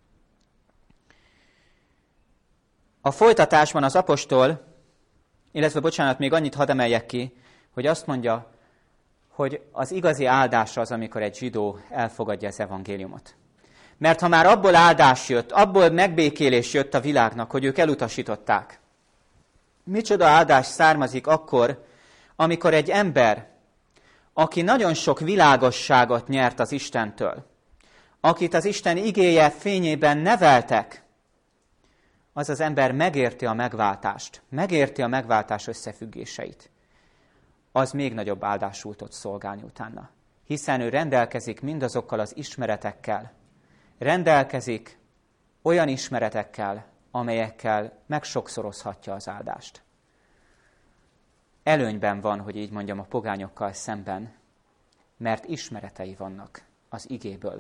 A folytatásban az apostol, illetve bocsánat, még annyit hadd emeljek ki, hogy azt mondja, hogy az igazi áldás az, amikor egy zsidó elfogadja az evangéliumot. Mert ha már abból áldás jött, abból megbékélés jött a világnak, hogy ők elutasították. Micsoda áldás származik akkor, amikor egy ember, aki nagyon sok világosságot nyert az Istentől, akit az Isten igéje fényében neveltek, az az ember megérti a megváltást, megérti a megváltás összefüggéseit, az még nagyobb áldásul tud szolgálni utána. Hiszen ő rendelkezik mindazokkal az ismeretekkel, rendelkezik olyan ismeretekkel, amelyekkel megsokszorozhatja az áldást. Előnyben van, hogy így mondjam, a pogányokkal szemben, mert ismeretei vannak az igéből.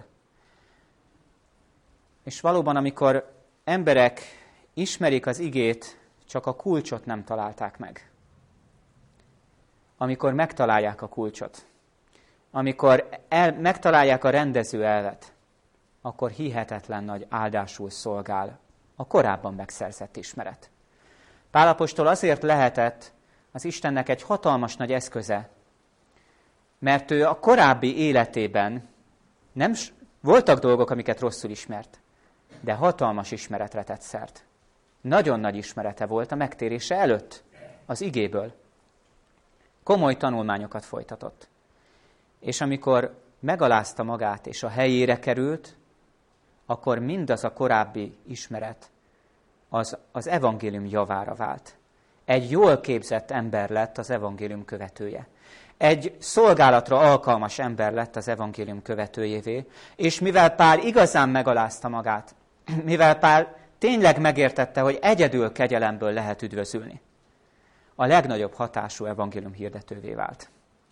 És valóban, amikor emberek ismerik az igét, csak a kulcsot nem találták meg. Amikor megtalálják a kulcsot, amikor el, megtalálják a rendező elvet, akkor hihetetlen nagy áldásul szolgál a korábban megszerzett ismeret. Pál apostol azért lehetett az Istennek egy hatalmas nagy eszköze, mert ő a korábbi életében nem voltak dolgok, amiket rosszul ismert, de hatalmas ismeretre tett szert. Nagyon nagy ismerete volt a megtérése előtt, az igéből. Komoly tanulmányokat folytatott. És amikor megalázta magát és a helyére került, akkor mindaz a korábbi ismeret az, az evangélium javára vált. Egy jól képzett ember lett az evangélium követője. Egy szolgálatra alkalmas ember lett az evangélium követőjévé, és mivel Pál igazán megalázta magát, mivel Pál tényleg megértette, hogy egyedül kegyelemből lehet üdvözülni, a legnagyobb hatású evangélium hirdetővé vált.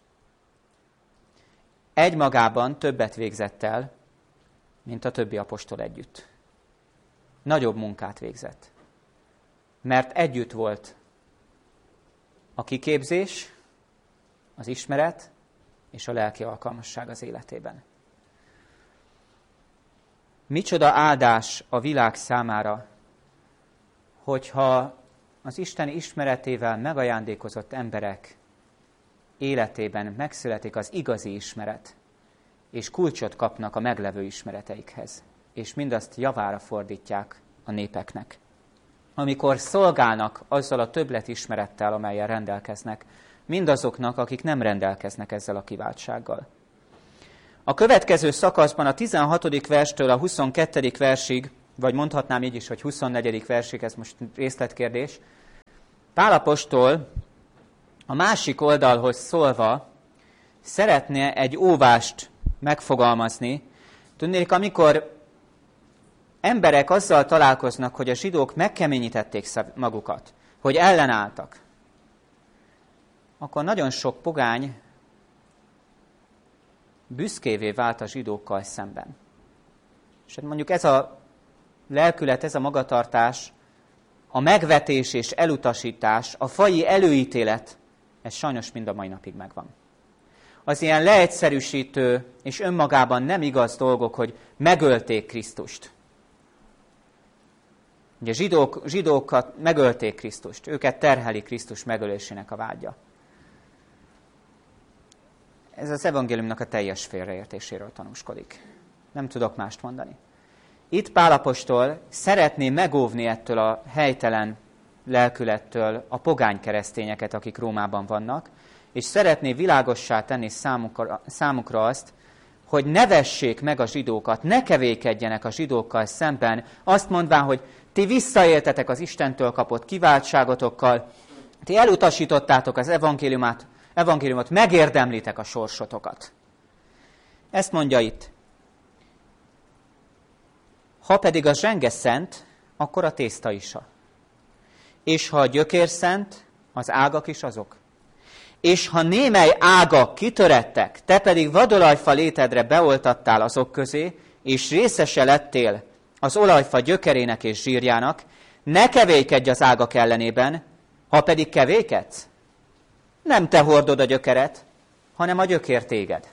Egymagában többet végzett el, mint a többi apostol együtt. Nagyobb munkát végzett. Mert együtt volt a kiképzés, az ismeret és a lelki alkalmasság az életében. Micsoda áldás a világ számára, hogyha az Isten ismeretével megajándékozott emberek életében megszületik az igazi ismeret, és kulcsot kapnak a meglevő ismereteikhez, és mindazt javára fordítják a népeknek. Amikor szolgálnak azzal a többlet ismerettel, amellyel rendelkeznek, mindazoknak, akik nem rendelkeznek ezzel a kiváltsággal. A következő szakaszban a tizenhatodik verstől a huszonkettedik versig, vagy mondhatnám így is, hogy huszonnegyedik versig, ez most részletkérdés, Pál apostol a másik oldalhoz szólva szeretne egy óvást megfogalmazni. Tudnék, amikor emberek azzal találkoznak, hogy a zsidók megkeményítették magukat, hogy ellenálltak, akkor nagyon sok pogány büszkévé vált a zsidókkal szemben. És mondjuk ez a lelkület, ez a magatartás, a megvetés és elutasítás, a faji előítélet, ez sajnos mind a mai napig megvan. Az ilyen leegyszerűsítő és önmagában nem igaz dolgok, hogy megölték Krisztust. Ugye zsidók, zsidókat megölték Krisztust, őket terheli Krisztus megölésének a vágya. Ez az evangéliumnak a teljes félreértéséről tanúskodik. Nem tudok mást mondani. Itt Pál apostol szeretné megóvni ettől a helytelen lelkülettől a pogány keresztényeket, akik Rómában vannak, és szeretné világossá tenni számukra, számukra azt, hogy ne vessék meg a zsidókat, ne kevékedjenek a zsidókkal szemben, azt mondván, hogy ti visszaéltetek az Istentől kapott kiváltságotokkal, ti elutasítottátok az evangéliumát, evangéliumot, megérdemlitek a sorsotokat. Ezt mondja itt. Ha pedig a zsenge szent, akkor a tészta is. És ha a gyökér szent, az ágak is azok. És ha némely ágak kitörettek, te pedig vadolajfa létedre beoltattál azok közé, és részese lettél az olajfa gyökerének és zsírjának, ne kevékedj az ágak ellenében, ha pedig kevékedsz, nem te hordod a gyökeret, hanem a gyökér téged.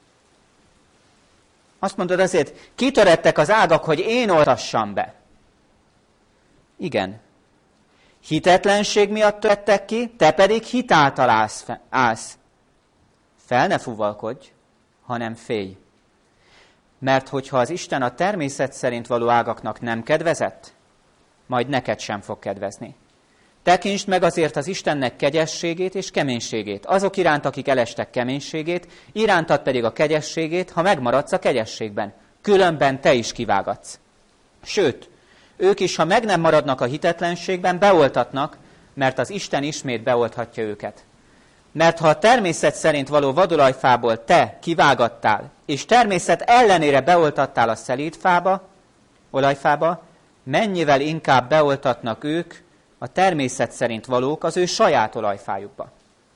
Azt mondod azért, kitörettek az ágak, hogy én oltassam be. Igen. Hitetlenség miatt törettek ki, te pedig hitáltal állsz. Fel ne fuvalkodj, hanem félj. Mert hogyha az Isten a természet szerint való ágaknak nem kedvezett, majd neked sem fog kedvezni. Tekintsd meg azért az Istennek kegyességét és keménységét. Azok iránt, akik elestek keménységét, irántad pedig a kegyességét, ha megmaradsz a kegyességben. Különben te is kivágatsz. Sőt, ők is, ha meg nem maradnak a hitetlenségben, beoltatnak, mert az Isten ismét beolthatja őket. Mert ha a természet szerint való vadolajfából te kivágattál, és természet ellenére beoltattál a szelíd fába, olajfába, mennyivel inkább beoltatnak ők, a természet szerint valók az ő saját olajfájukba.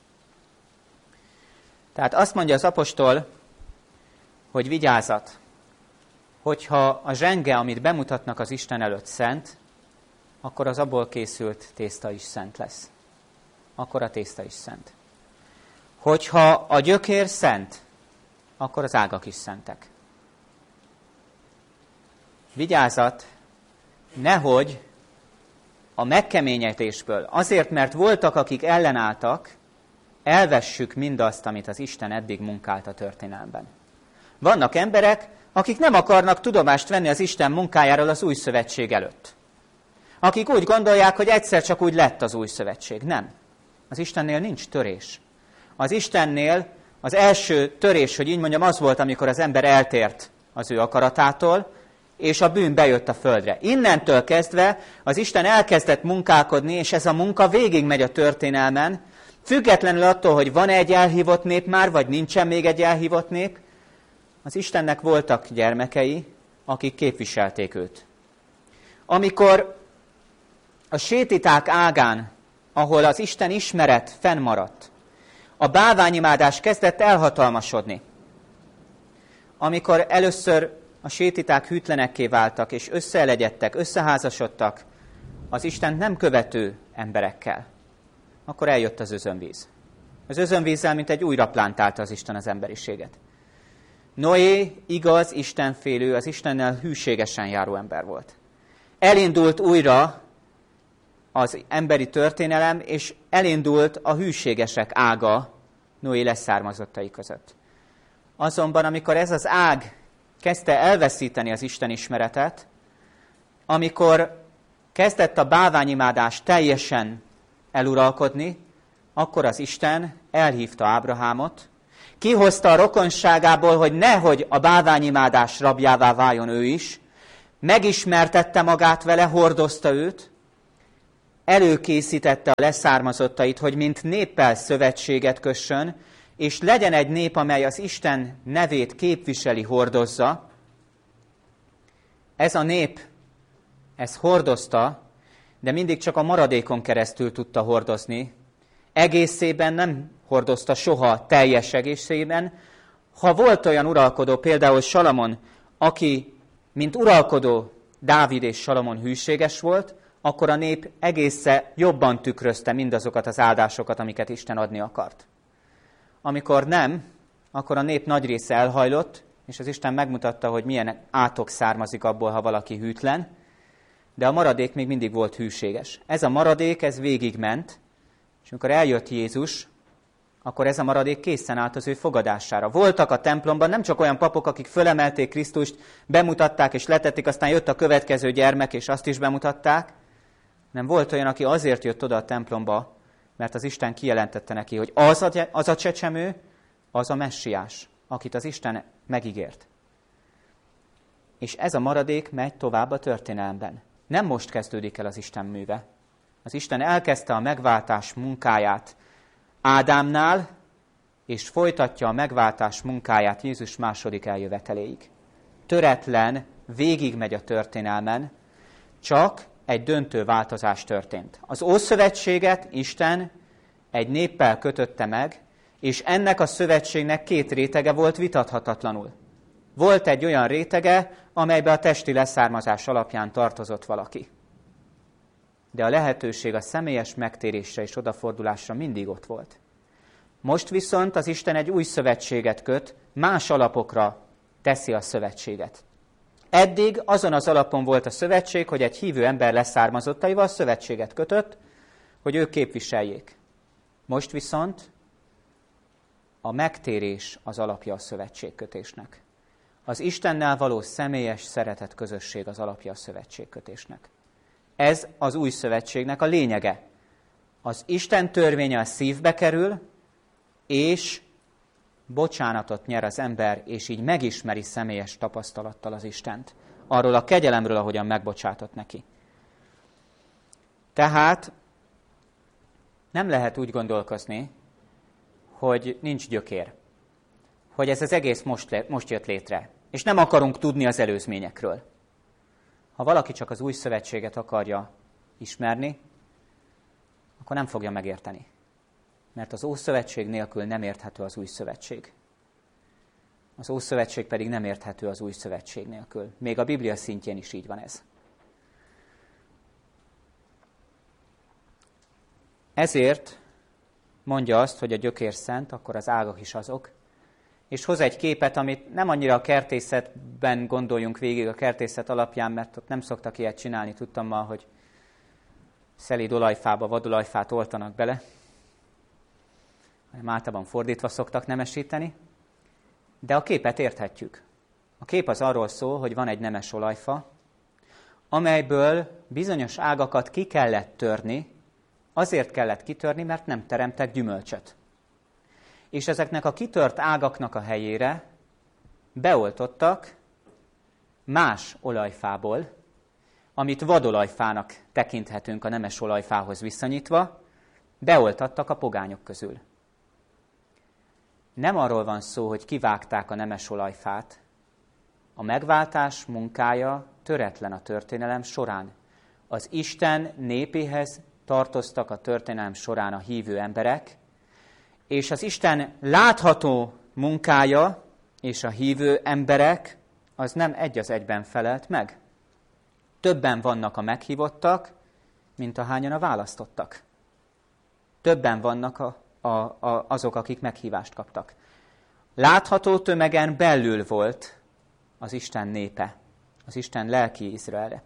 Tehát azt mondja az apostol, hogy vigyázat, hogyha a zsenge, amit bemutatnak az Isten előtt szent, akkor az abból készült tészta is szent lesz. Akkor a tészta is szent. Hogyha a gyökér szent, akkor az ágak is szentek. Vigyázat, nehogy a megkeményítésből, azért, mert voltak, akik ellenálltak, elvessük mindazt, amit az Isten eddig munkált a történelemben. Vannak emberek, akik nem akarnak tudomást venni az Isten munkájáról az új szövetség előtt. Akik úgy gondolják, hogy egyszer csak úgy lett az új szövetség. Nem. Az Istennél nincs törés. Az Istennél az első törés, hogy így mondjam, az volt, amikor az ember eltért az ő akaratától, és a bűn bejött a földre. Innentől kezdve az Isten elkezdett munkálkodni, és ez a munka végigmegy a történelmen, függetlenül attól, hogy van-e egy elhívott nép már, vagy nincsen még egy elhívott nép, az Istennek voltak gyermekei, akik képviselték őt. Amikor a sétiták ágán, ahol az Isten ismeret fennmaradt, a bálványimádás kezdett elhatalmasodni, amikor először a sétiták hűtlenekké váltak, és összeelegyedtek, összeházasodtak az Isten nem követő emberekkel, akkor eljött az özönvíz. Az özönvízzel, mint egy újra plántálta az Isten az emberiséget. Noé igaz, istenfélő, az Istennel hűségesen járó ember volt. Elindult újra az emberi történelem, és elindult a hűségesek ága Noé leszármazottai között. Azonban, amikor ez az ág kezdte elveszíteni az Isten ismeretet, amikor kezdett a bálványimádás teljesen eluralkodni, akkor az Isten elhívta Ábrahámot, kihozta a rokonságából, hogy nehogy a bálványimádás rabjává váljon ő is, megismertette magát vele, hordozta őt, előkészítette a leszármazottait, hogy mint néppel szövetséget kössön, és legyen egy nép, amely az Isten nevét képviseli, hordozza. Ez a nép, ez hordozta, de mindig csak a maradékon keresztül tudta hordozni. Egészében nem hordozta soha teljes egészében. Ha volt olyan uralkodó, például Salamon, aki, mint uralkodó, Dávid és Salamon hűséges volt, akkor a nép egészen jobban tükrözte mindazokat az áldásokat, amiket Isten adni akart. Amikor nem, akkor a nép nagy része elhajlott, és az Isten megmutatta, hogy milyen átok származik abból, ha valaki hűtlen, de a maradék még mindig volt hűséges. Ez a maradék, ez végigment, és amikor eljött Jézus, akkor ez a maradék készen állt az ő fogadására. Voltak a templomban nem csak olyan papok, akik fölemelték Krisztust, bemutatták és letették, aztán jött a következő gyermek, és azt is bemutatták, nem volt olyan, aki azért jött oda a templomba, mert az Isten kijelentette neki, hogy az a, az a csecsemő, az a messiás, akit az Isten megígért. És ez a maradék megy tovább a történelemben. Nem most kezdődik el az Isten műve. Az Isten elkezdte a megváltás munkáját Ádámnál, és folytatja a megváltás munkáját Jézus második eljöveteléig. Töretlen, végigmegy a történelmen, csak egy döntő változás történt. Az Ószövetséget Isten egy néppel kötötte meg, és ennek a szövetségnek két rétege volt vitathatatlanul. Volt egy olyan rétege, amelybe a testi leszármazás alapján tartozott valaki. De a lehetőség a személyes megtérésre és odafordulásra mindig ott volt. Most viszont az Isten egy új szövetséget köt, más alapokra teszi a szövetséget. Eddig azon az alapon volt a szövetség, hogy egy hívő ember leszármazottaival szövetséget kötött, hogy ők képviseljék. Most viszont a megtérés az alapja a szövetségkötésnek. Az Istennel való személyes szeretet közösség az alapja a szövetségkötésnek. Ez az új szövetségnek a lényege. Az Isten törvénye a szívbe kerül, és bocsánatot nyer az ember, és így megismeri személyes tapasztalattal az Istent. Arról a kegyelemről, ahogyan megbocsátott neki. Tehát nem lehet úgy gondolkozni, hogy nincs gyökér. Hogy ez az egész most, le, most jött létre. És nem akarunk tudni az előzményekről. Ha valaki csak az új szövetséget akarja ismerni, akkor nem fogja megérteni. Mert az Ószövetség nélkül nem érthető az új szövetség. Az Ószövetség pedig nem érthető az új szövetség nélkül. Még a Biblia szintjén is így van ez. Ezért mondja azt, hogy a gyökér szent, akkor az ágak is azok, és hoz egy képet, amit nem annyira a kertészetben gondoljunk végig a kertészet alapján, mert ott nem szoktak ilyet csinálni, tudtam ma, hogy szelíd olajfába vadolajfát oltanak bele, hanem általában fordítva szoktak nemesíteni, de a képet érthetjük. A kép az arról szól, hogy van egy nemes olajfa, amelyből bizonyos ágakat ki kellett törni, azért kellett kitörni, mert nem teremtek gyümölcsöt. És ezeknek a kitört ágaknak a helyére beoltottak más olajfából, amit vadolajfának tekinthetünk a nemes olajfához viszonyítva, beoltattak a pogányok közül. Nem arról van szó, hogy kivágták a nemes olajfát. A megváltás munkája töretlen a történelem során. Az Isten népéhez tartoztak a történelem során a hívő emberek, és az Isten látható munkája és a hívő emberek az nem egy az egyben felelt meg. Többen vannak a meghívottak, mint ahányan a választottak. Többen vannak a, a, a, azok, akik meghívást kaptak. Látható tömegen belül volt az Isten népe, az Isten lelki Izraele.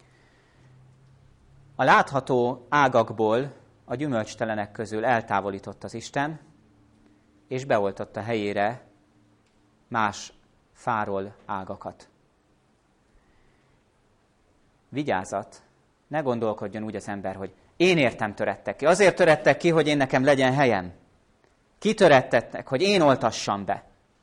A látható ágakból a gyümölcstelenek közül eltávolított az Isten, és beoltotta helyére más fáról ágakat. Vigyázat, ne gondolkodjon úgy az ember, hogy én értem törettek ki. Azért törettek ki, hogy én nekem legyen helyem. kitörettetnek, hogy én oltassam be.